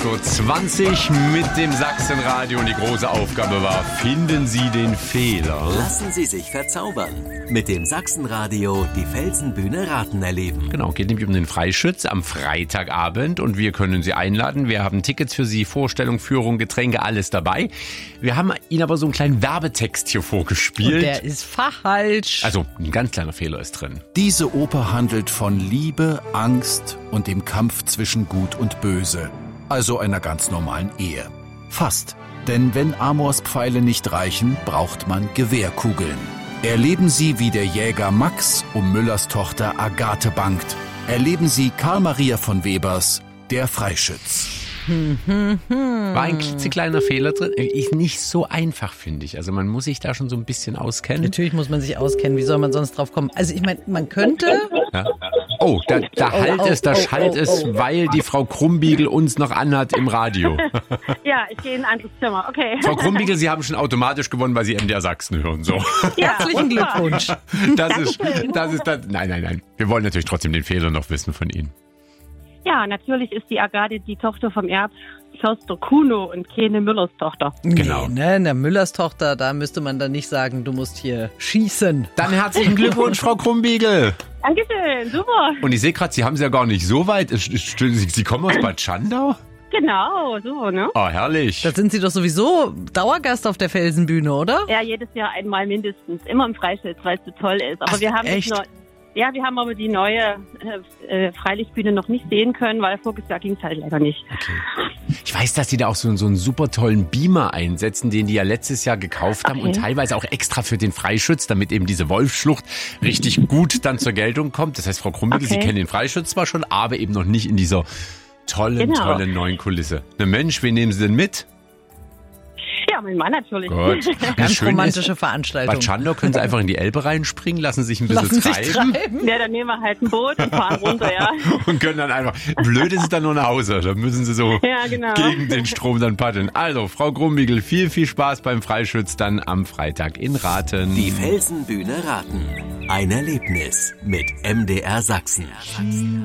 8.20 Uhr mit dem Sachsenradio und die große Aufgabe war, finden Sie den Fehler. Lassen Sie sich verzaubern. Mit dem Sachsenradio die Felsenbühne Raten erleben. Genau, geht nämlich um den Freischütz am Freitagabend und wir können Sie einladen. Wir haben Tickets für Sie, Vorstellung, Führung, Getränke, alles dabei. Wir haben Ihnen aber so einen kleinen Werbetext hier vorgespielt. Und der ist falsch. Also ein ganz kleiner Fehler ist drin. Diese Oper handelt von Liebe, Angst und dem Kampf zwischen Gut und Böse. Also einer ganz normalen Ehe. Fast. Denn wenn Amors Pfeile nicht reichen, braucht man Gewehrkugeln. Erleben Sie, wie der Jäger Max um Müllers Tochter Agathe bangt. Erleben Sie Karl Maria von Webers, der Freischütz. War ein klitzekleiner Fehler drin. Ist nicht so einfach, finde ich. Also man muss sich da schon so ein bisschen auskennen. Natürlich muss man sich auskennen. Wie soll man sonst drauf kommen? Also ich meine, man könnte... Ja. Oh, da schallt es, weil die Frau Krumbiegel uns noch anhat im Radio. Ja, ich gehe in ein anderes Zimmer, okay. Frau Krumbiegel, Sie haben schon automatisch gewonnen, weil Sie MDR Sachsen hören. So. Ja. Herzlichen Glückwunsch. Das ist. Nein. Wir wollen natürlich trotzdem den Fehler noch wissen von Ihnen. Ja, natürlich ist die Agathe die Tochter vom Erbförster Kuno und keine Müllers Tochter. Genau. Nee, ne, der Müllers Tochter, da müsste man dann nicht sagen, du musst hier schießen. Dann herzlichen Glückwunsch, Frau Krumbiegel. Dankeschön, super. Und ich sehe gerade, Sie haben es ja gar nicht so weit. Sie kommen aus Bad Schandau? Genau, so, ne? Oh, herrlich. Da sind Sie doch sowieso Dauergast auf der Felsenbühne, oder? Ja, jedes Jahr einmal mindestens. Immer im Freischütz, weil es so toll ist. Aber Ach, wir haben echt? wir haben aber die neue Freilichtbühne noch nicht sehen können, weil voriges Jahr ging es halt leider nicht. Okay. Ich weiß, dass die da auch so einen super tollen Beamer einsetzen, den die ja letztes Jahr gekauft haben und teilweise auch extra für den Freischütz, damit eben diese Wolfsschlucht richtig gut dann zur Geltung kommt. Das heißt, Frau Krumbiegel, Sie kennen den Freischütz zwar schon, aber eben noch nicht in dieser tollen neuen Kulisse. Na Mensch, wen nehmen Sie denn mit? Ja, mein Mann natürlich. Gut. Ganz Schön romantische ist, Veranstaltung. Bad Schandau können Sie einfach in die Elbe reinspringen, lassen sich ein bisschen treiben. Ja, dann nehmen wir halt ein Boot und fahren runter, ja. Und können dann einfach, blöd ist es dann nur nach Hause, da müssen Sie so gegen den Strom dann paddeln. Also, Frau Krumbiegel, viel Spaß beim Freischütz dann am Freitag in Raten. Die Felsenbühne Raten. Ein Erlebnis mit MDR Sachsen.